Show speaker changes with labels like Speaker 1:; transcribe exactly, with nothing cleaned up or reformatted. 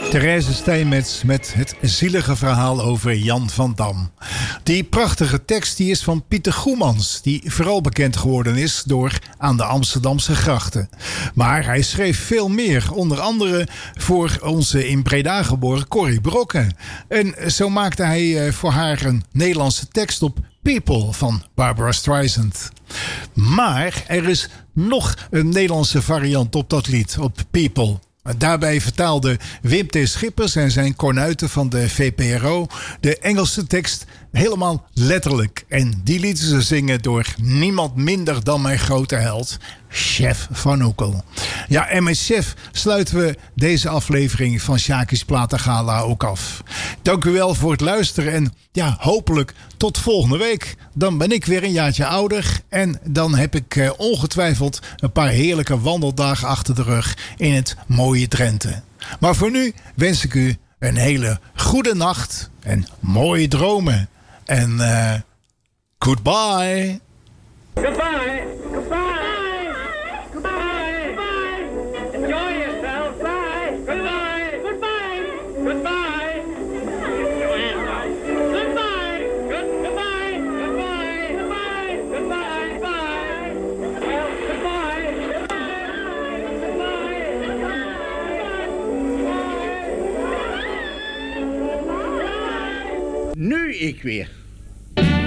Speaker 1: Therese Steinmetz met het zielige verhaal over Jan van Dam. Die prachtige tekst die is van Pieter Goemans, die vooral bekend geworden is door Aan de Amsterdamse Grachten. Maar hij schreef veel meer, onder andere voor onze in Breda geboren Corrie Brokken. En zo maakte hij voor haar een Nederlandse tekst op People van Barbra Streisand. Maar er is nog een Nederlandse variant op dat lied, op People. Daarbij vertaalde Wim T. Schippers en zijn kornuiten van de V P R O de Engelse tekst helemaal letterlijk. En die lieten ze zingen door niemand minder dan mijn grote held, Chef Van Oekel. Ja, en met Chef sluiten we deze aflevering van Sjaki's Platengala ook af. Dank u wel voor het luisteren en ja, hopelijk tot volgende week. Dan ben ik weer een jaartje ouder en dan heb ik eh, ongetwijfeld een paar heerlijke wandeldagen achter de rug in het mooie Drenthe. Maar voor nu wens ik u een hele goede nacht en mooie dromen. En uh, goodbye.
Speaker 2: Goodbye. Goodbye. Goodbye. Goodbye. Enjoy yourself. Bye. Goodbye. Goodbye. Goodbye. Goodbye. Goodbye. Goodbye. Goodbye. Goodbye. Goodbye. Bye. Well, goodbye.
Speaker 3: Nu ik weer.